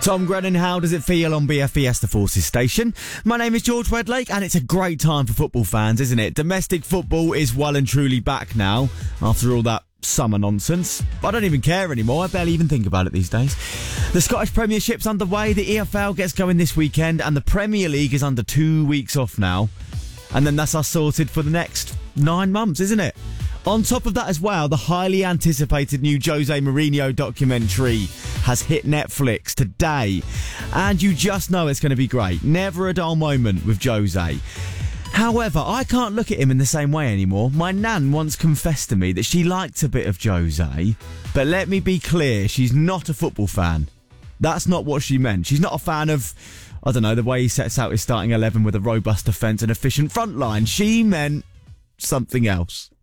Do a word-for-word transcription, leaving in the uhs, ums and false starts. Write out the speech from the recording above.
Tom Grennan, how does it feel on B F E Esther Forces station? My name is George Wedlake and it's a great time for football fans, isn't it? Domestic football is well and truly back now after all that summer nonsense. I don't even care anymore. I barely even think about it these days. The Scottish Premiership's underway, the E F L gets going this weekend and the Premier League is under two weeks off now. And then that's us sorted for the next nine months, isn't it? On top of that as well, the highly anticipated new Jose Mourinho documentary has hit Netflix today. And you just know it's going to be great. Never a dull moment with Jose. However, I can't look at him in the same way anymore. My nan once confessed to me that she liked a bit of Jose. But let me be clear, she's not a football fan. That's not what she meant. She's not a fan of, I don't know, the way he sets out his starting eleven with a robust defence and efficient front line. She meant something else.